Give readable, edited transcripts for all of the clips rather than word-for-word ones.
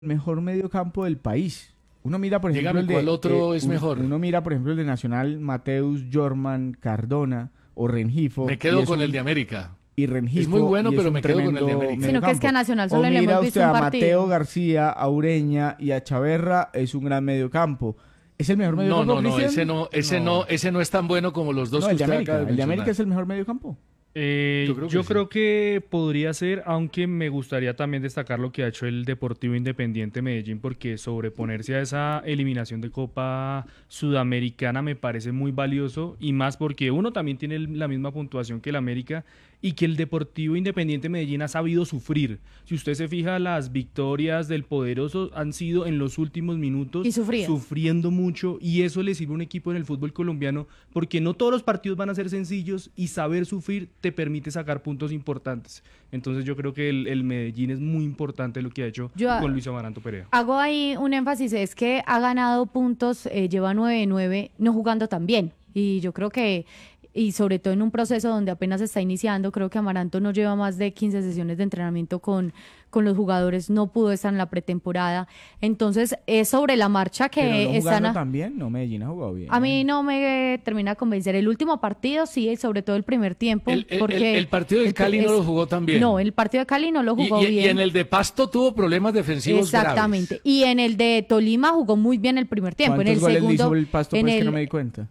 mejor mediocampo del país. Uno mira, por ejemplo, Dígame cuál otro es mejor. Uno mira, por ejemplo, el de Nacional, Mateus, Jorman, Cardona o Rengifo. Me quedo con el de América. Y Rengifo. Es muy bueno, y pero un me quedo con el de América. Sino que es que a Nacional solo le mira hemos visto usted un a partido. Mateo García, a Ureña y a Chaverra, es un gran mediocampo. ¿Es el mejor mediocampo? Ese no es tan bueno como los dos No, que el de usted América. acaba de El de mencionar. América es el mejor mediocampo. Yo creo que podría ser, aunque me gustaría también destacar lo que ha hecho el Deportivo Independiente Medellín, porque sobreponerse a esa eliminación de Copa Sudamericana me parece muy valioso, y más porque uno también tiene la misma puntuación que el América, y que el Deportivo Independiente Medellín ha sabido sufrir. Si usted se fija, las victorias del Poderoso han sido en los últimos minutos Y sufriendo mucho, y eso le sirve a un equipo en el fútbol colombiano, porque no todos los partidos van a ser sencillos, y saber sufrir te permite sacar puntos importantes. Entonces yo creo que el Medellín es muy importante lo que ha hecho con Luis Amaranto Perea. Hago ahí un énfasis, es que ha ganado puntos, lleva 9-9, no jugando tan bien. Y yo creo que, y sobre todo en un proceso donde apenas se está iniciando, creo que Amaranto no lleva más de 15 sesiones de entrenamiento con los jugadores, no pudo estar en la pretemporada. Entonces es sobre la marcha que Pero no están... jugando también, no, Medellín ha jugado bien. A mí no me termina de convencer. El último partido sí, y sobre todo el primer tiempo. Porque el partido del Cali no lo jugó tan bien. No, el partido de Cali no lo jugó bien. Y en el de Pasto tuvo problemas defensivos Exactamente. graves. Y en el de Tolima jugó muy bien el primer tiempo. En el ¿Cuántos goles le segundo, hizo el Pasto, pues, que no me di cuenta?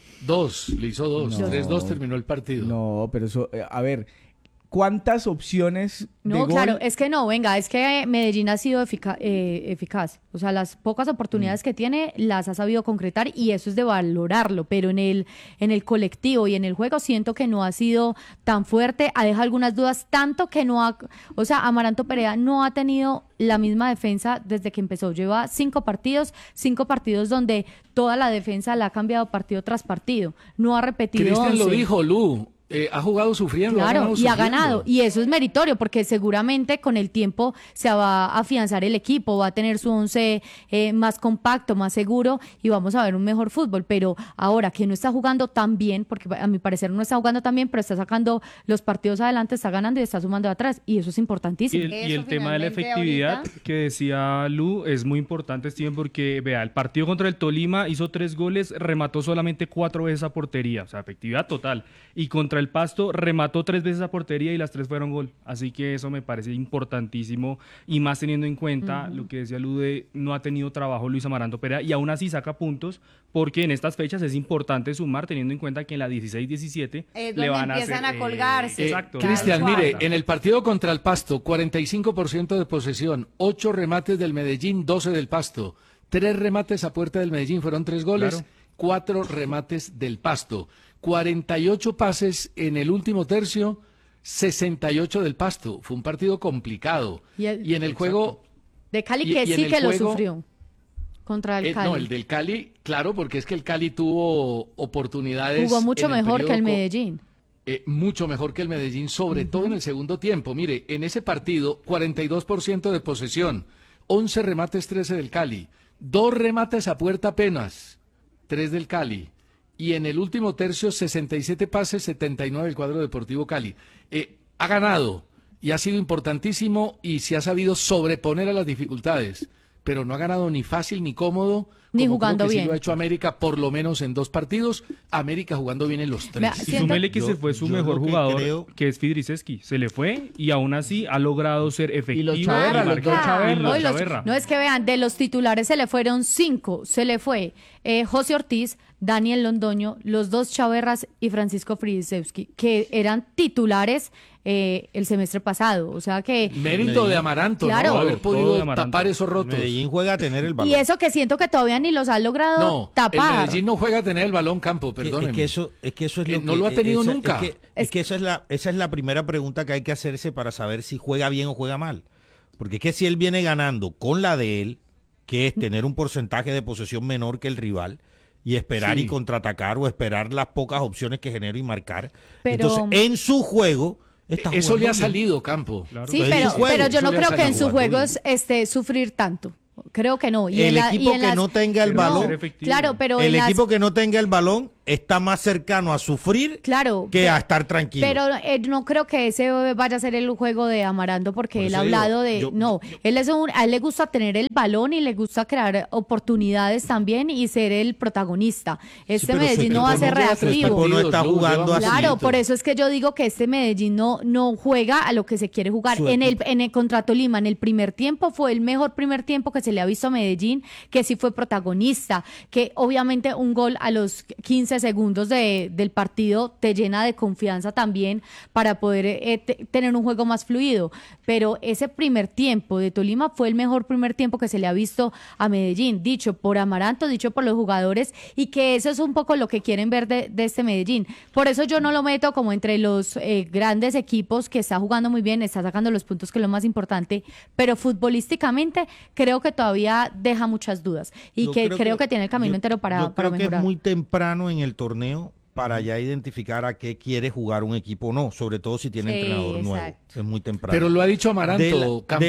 Le hizo dos. No. 3-2 terminó el partido. No, pero eso, a ver, ¿cuántas opciones de No, gol? claro, es que no, venga, es que Medellín ha sido eficaz. O sea, las pocas oportunidades que tiene las ha sabido concretar, y eso es de valorarlo, pero en el colectivo y en el juego siento que no ha sido tan fuerte, ha dejado algunas dudas, tanto que no ha, o sea, Amaranto Perea no ha tenido la misma defensa desde que empezó. Lleva 5 partidos donde toda la defensa la ha cambiado partido tras partido. No ha repetido Cristian 11. lo dijo, Lu. Ha jugado sufriendo. Claro, y ha sufriendo. ganado, y eso es meritorio, porque seguramente con el tiempo se va a afianzar el equipo, va a tener su 11 más compacto, más seguro, y vamos a ver un mejor fútbol. Pero ahora que no está jugando tan bien, porque a mi parecer no está jugando tan bien, pero está sacando los partidos adelante, está ganando y está sumando de atrás, y eso es importantísimo. Y el tema de la efectividad que decía Lu es muy importante, Steven, porque vea, el partido contra el Tolima hizo 3 goles, remató solamente 4 veces a portería, o sea, efectividad total. Y contra el Pasto remató 3 veces a portería y las 3 fueron gol. Así que eso me parece importantísimo, y más teniendo en cuenta lo que decía Lu, de no ha tenido trabajo Luis Amaranto Perea, y aún así saca puntos, porque en estas fechas es importante sumar, teniendo en cuenta que en la 16-17 le van a hacer... empiezan a colgarse. Exacto. Cristian, Tal cual. mire, en el partido contra el Pasto, 45% de posesión, 8 remates del Medellín, 12 del Pasto, 3 remates a puerta del Medellín, fueron 3 goles, Claro. 4 remates del Pasto, 48 pases en el último tercio, 68 del Pasto. Fue un partido complicado. Y en el juego... De Cali, y que en sí el que lo juego- sufrió contra el Cali. No, el del Cali, claro, porque es que el Cali tuvo oportunidades... Jugó mucho en el mejor que el periodo Medellín. mucho mejor que el Medellín, sobre todo en el segundo tiempo. Mire, en ese partido, 42% de posesión, 11 remates, 13 del Cali, 2 remates a puerta apenas, 3 del Cali, y en el último tercio, 67 pases, 79 del cuadro Deportivo Cali. Ha ganado y ha sido importantísimo, y se ha sabido sobreponer a las dificultades, pero no ha ganado ni fácil ni cómodo, Ni como jugando creo que bien. sí lo ha hecho América, por lo menos en 2 partidos, América jugando bien en los 3. Vea, Y siento- súmele que se fue su yo mejor lo que jugador, creo- que es Fidriseski. Se le fue, y aún así ha logrado ser efectivo. los Chaverra, los dos Chaverra. Y los Hoy los- Chaverra. no, es que vean, de los titulares se le fueron 5. Se le fue José Ortiz, Daniel Londoño, los 2 Chaverras y Francisco Fridisewski, que eran titulares el semestre pasado. O sea que... Mérito de Amaranto, Claro. ¿no? Haber Todo podido de Amaranto. tapar esos rotos. Medellín juega a tener el balón. Y eso que siento que todavía ni los ha logrado No, el tapar. Medellín no juega a tener el balón campo, perdónenme. Es que eso es lo que no lo ha tenido nunca. Es que esa es la primera pregunta que hay que hacerse para saber si juega bien o juega mal. Porque es que si él viene ganando con la de él, que es tener un porcentaje de posesión menor que el rival, y esperar Sí. y contraatacar, o esperar las pocas opciones que genera y marcar. Pero- Entonces, en su juego, está Eso jugando le ha bien. salido, Campo. Claro. Sí, Pues pero, es su juego, pero yo eso no le ha creo que en salido sus jugar muy juegos sufrir tanto. creo que no. Y el en la- equipo y en que las- no tenga el Pero va a balón, ser efectivo. Claro, pero el en las- equipo que no tenga el balón está más cercano a sufrir Claro, que a estar tranquilo. pero no creo que ese vaya a ser el juego de Amaranto porque Por él eso ha digo, hablado de... a él le gusta tener el balón y le gusta crear oportunidades también y ser el protagonista. Este pero su Medellín no va a equipo ser no lleva tres reactivo. partidos. No está Lu, jugando lleva así. Claro, facilito. por eso es que yo digo que este Medellín no juega a lo que se quiere jugar. Su En el, equipo. en el contra Tolima, en el primer tiempo, fue el mejor primer tiempo que se le ha visto a Medellín, que sí fue protagonista, que obviamente un gol a los 15 segundos del partido te llena de confianza también para poder tener un juego más fluido. Pero ese primer tiempo de Tolima fue el mejor primer tiempo que se le ha visto a Medellín, dicho por Amaranto, dicho por los jugadores, y que eso es un poco lo que quieren ver de este Medellín. Por eso yo no lo meto como entre los grandes equipos, que está jugando muy bien, está sacando los puntos, que es lo más importante, pero futbolísticamente creo que todavía deja muchas dudas y Yo que creo que tiene el camino entero yo para creo que mejorar. es muy temprano en el torneo para ya identificar a qué quiere jugar un equipo o no, sobre todo si tiene Sí, entrenador nuevo. exacto. Es muy temprano. Pero lo ha dicho Amaranto, Campo.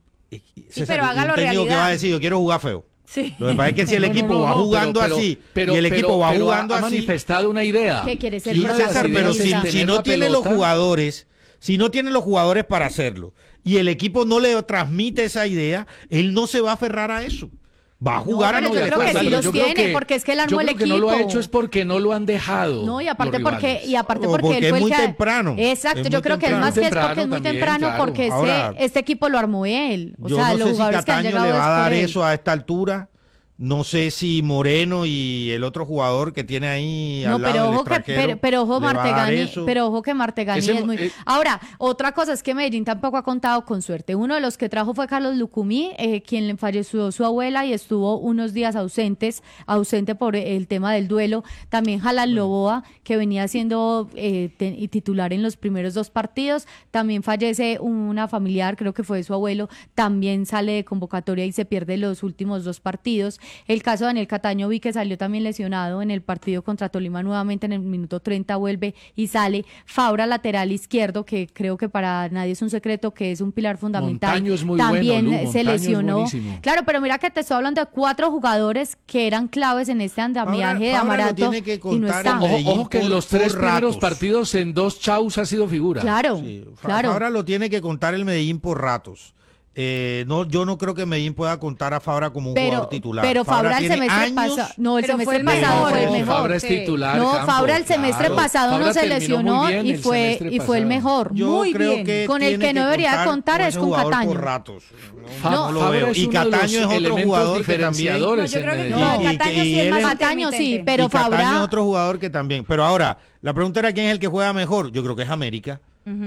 César, pero hágalo un técnico que realidad. va a decir, yo quiero jugar feo. Sí. Lo que pasa es que si el No, equipo no, va no, jugando pero- así pero- y el equipo pero- va pero jugando ha así, manifestado una idea. ¿Qué quiere ser? sí, una de las César, pero ideas si, es si tener no la tiene los pelota. jugadores, si no tiene los jugadores para hacerlo y el equipo no le transmite esa idea, él no se va a aferrar a eso. Va a jugar a pero lo yo que creo que pueda. sí los Yo creo tiene, porque es que él armó yo el creo que no lo ha equipo. hecho es porque no lo han dejado. No, y aparte los porque rivales. O porque él porque fue es muy el que temprano. Exacto, Es yo muy creo que es temprano. más que es porque Temprano es muy también, temprano, claro. porque Ahora, este equipo lo armó él. O Yo sea, no los sé si jugadores que han Cataño llegado le va a es por dar él. eso a esta altura. No sé si Moreno y el otro jugador que tiene ahí No, al lado pero del ojo que extranjero pero ojo le va a dar Martegani, eso. pero ojo que Martegani Ese- es muy. Ahora, otra cosa es que Medellín tampoco ha contado con suerte. Uno de los que trajo fue Carlos Lucumí, quien le falleció su abuela y estuvo unos días ausente por el tema del duelo. También Jalan Loboa, que venía siendo titular en los primeros 2 partidos. También fallece una familiar, creo que fue su abuelo. También sale de convocatoria y se pierde los últimos 2 partidos. El caso de Daniel Cataño, vi que salió también lesionado en el partido contra Tolima nuevamente en el minuto 30, vuelve y sale. Fabra, lateral izquierdo, que creo que para nadie es un secreto que es un pilar fundamental. Montaño es muy también bueno, Lu, se Montaño es lesionó. buenísimo. Claro, pero mira que te estoy hablando de 4 jugadores que eran claves en este andamiaje de Fabra lo Amaranto tiene que y no contar están. en Medellín Ojo que en por- los 3 por primeros ratos. partidos en 2 chaus ha sido figura. Claro, Sí, claro. Fabra lo tiene que contar el Medellín por ratos. No, yo no creo que Medellín pueda contar a Fabra como un jugador titular. Pero Fabra el tiene semestre años- pasado, no, el Pero fue semestre el pasado mejor, fue el el mejor. Fabra es Sí. titular. No, Campo, Fabra el semestre claro. pasado Fabra no se terminó lesionó muy bien y el fue semestre el pasado. mejor. Yo Muy creo bien. que Con el tiene que no debería contar es ese con jugador Cataño. por ratos. No, lo Fabra veo. es Y uno de los Cataño es otro elementos jugador que también. diferenciadores No, yo en creo que Medellín. no, Y- Cataño sí y es él más es- Cataño sí, intermitente. pero y Cataño Fabra es otro jugador que también. Pero ahora, la pregunta era quién es el que juega mejor. Yo creo que es América.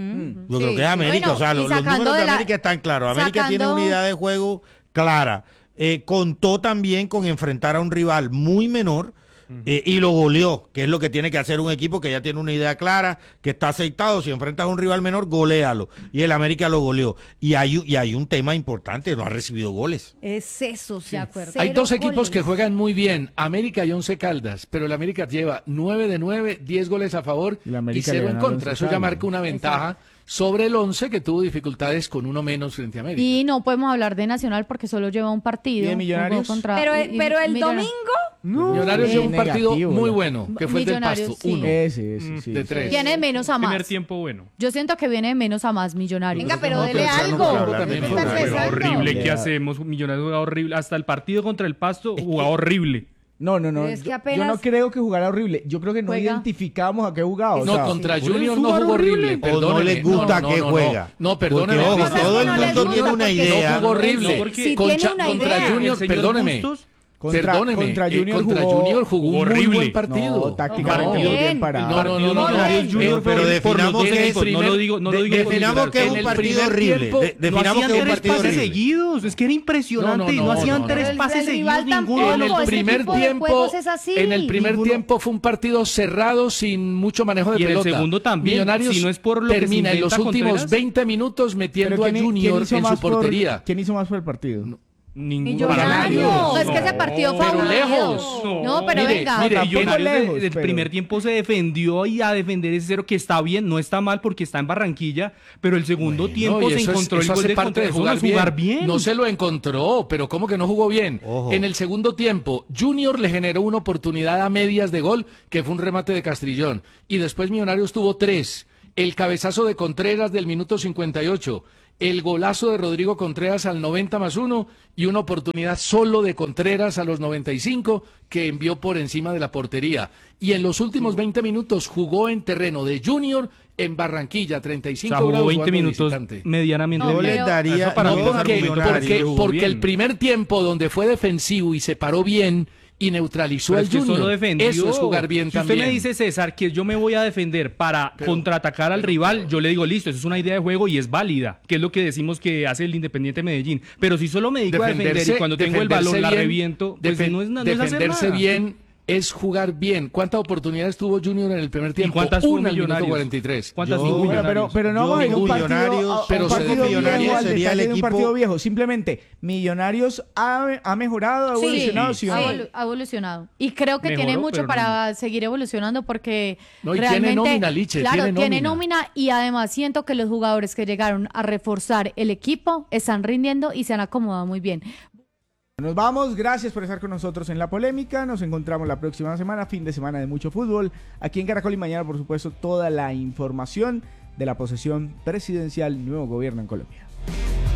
Yo creo Sí. que es América. Bueno, o sea, y los sacando números de de la- América están claros. América tiene sacando- una idea de juego clara. Contó también con enfrentar a un rival muy menor. Y lo goleó, que es lo que tiene que hacer un equipo que ya tiene una idea clara, que está aceitado. Si enfrentas a un rival menor, goléalo. Y el América lo goleó. Y hay un tema importante, no ha recibido goles. Es eso, sí. De acuerdo. Hay 2 Cero equipos goles. que juegan muy bien, América y Once Caldas, pero el América lleva 9 de 9, 10 goles a favor Y la y América le 0 en ganó al contra. Once Eso ya Caldas. marca una ventaja sobre el Once, que tuvo dificultades con uno menos frente a América. y no podemos hablar de Nacional porque solo lleva un partido. ¿Y de Millonarios? Jugó contra- Pero, y- pero el Millonarios. domingo, Millonarios llevó un partido negativo, muy la- bueno, que fue el del Millonarios, Pasto, sí. 1 Ese, sí. de 3. Viene de menos a más. Primer tiempo bueno. Yo siento que viene de menos a más Millonarios. venga, pero no, dele pero eso no algo. puede hablar también de fue Está Millonarios. Pero empezando. horrible, ¿qué Ya. hacemos? Millonarios jugaba horrible. Hasta el partido contra el Pasto jugaba horrible. No. Pero es que Yo apenas- no creo que jugara horrible. Yo creo que no Juega. identificamos a qué jugaba. o No, sea, contra sí. Junior Jugar no jugó horrible. O no Perdóneme. les gusta que juega. No, perdóneme. Porque, ojo, Cosas todo que el no les mundo gusta tiene una porque idea. No jugó horrible. No, porque- Sí tiene una contra idea. Junior, El señor perdóneme. Bustos Perdóneme. Contra Junior contra jugó- Junior jugó un muy horrible. buen partido. No, tácticamente Bien. bien parado. No, no, no, no, Millonarios no. Junior pero fue por los definamos dos que es equipos. No lo digo, no lo digo por Definamos que es en un el partido primer horrible. tiempo, Definamos no que es hacían un 3 partido pases horrible. seguidos. Es que era impresionante. No, No, no, hacían no, 3 no. pases El seguidos rival ninguno. tampoco, En el ese primer tipo de tiempo, juegos es así. en el primer Ninguno. tiempo fue un partido cerrado sin mucho manejo de Y en el pelota. segundo también, Millonarios si no es por lo que se termina en los inventa últimos Contreras. 20 minutos metiendo a ¿quién Junior hizo en más su portería. ¿Quién hizo más por el partido? Millonarios. No, es que ese partido fue pero aburrido. lejos. No, pero Mire, venga. mire, Millonarios lejos, desde el pero- primer tiempo se defendió y a defender ese 0 que está bien, no está mal porque está en Barranquilla, pero el segundo tiempo No, y se eso encontró el eso gol hace de parte contra, de eso no jugar es bien. jugar bien. No se lo encontró, pero ¿cómo que no jugó bien? Ojo. En el segundo tiempo, Junior le generó una oportunidad a medias de gol, que fue un remate de Castrillón. Y después Millonarios tuvo 3. El cabezazo de Contreras del minuto 58. El golazo de Rodrigo Contreras al 90+1 y una oportunidad solo de Contreras a los 95 que envió por encima de la portería. Y en los últimos 20 minutos jugó en terreno de Junior en Barranquilla, 35 O sea, jugó grados 20 jugando de minutos visitante. medianamente No, Yo bien. les daría Eso para no, mí es porque- argumento porque- que jugó Porque bien. el primer tiempo donde fue defensivo y se paró bien y neutralizó Pero al es que Junior, solo defendió. eso es jugar bien si también. usted me dice, César, que yo me voy a defender para contraatacar al rival, yo le digo, listo, eso es una idea de juego y es válida, que es lo que decimos que hace el Independiente Medellín. Pero si solo me dedico a defender y cuando tengo el balón la reviento, pues no es hacer defenderse nada. bien es jugar bien. ¿Cuántas oportunidades tuvo Junior en el primer tiempo? cuántas tuvo Una al minuto Millonarios? 43. ¿Cuántas Yo- tuvo Bueno, Millonarios? pero no Yo vamos a ir a un digo partido, Millonarios, pero se partido defendió viejo bien. al Sería detalle el de un equipo- partido viejo. Simplemente, Millonarios ha mejorado, ha evolucionado, ¿sí o no? Ha evolucionado. Y creo que Mejoró, tiene mucho pero para seguir evolucionando porque No, y tiene realmente... nómina, Liche, claro, tiene nómina y además siento que los jugadores que llegaron a reforzar el equipo están rindiendo y se han acomodado muy bien. Nos vamos, gracias por estar con nosotros en La Polémica. Nos encontramos la próxima semana, fin de semana de mucho fútbol. Aquí en Caracol y mañana, por supuesto, toda la información de la posesión presidencial, nuevo gobierno en Colombia.